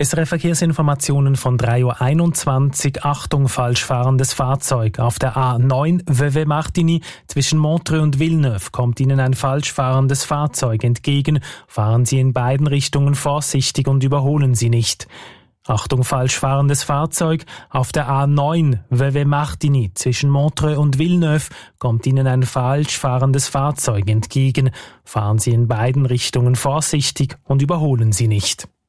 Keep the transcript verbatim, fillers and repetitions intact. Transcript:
S R F-Verkehrsinformationen von drei Uhr einundzwanzig. Achtung, falsch fahrendes Fahrzeug. Auf der A neun Vevey-Martigny zwischen Montreux und Villeneuve kommt Ihnen ein falsch fahrendes Fahrzeug entgegen. Fahren Sie in beiden Richtungen vorsichtig und überholen Sie nicht. Achtung, falsch fahrendes Fahrzeug. Auf der A neun Vevey-Martigny zwischen Montreux und Villeneuve kommt Ihnen ein falsch fahrendes Fahrzeug entgegen. Fahren Sie in beiden Richtungen vorsichtig und überholen Sie nicht.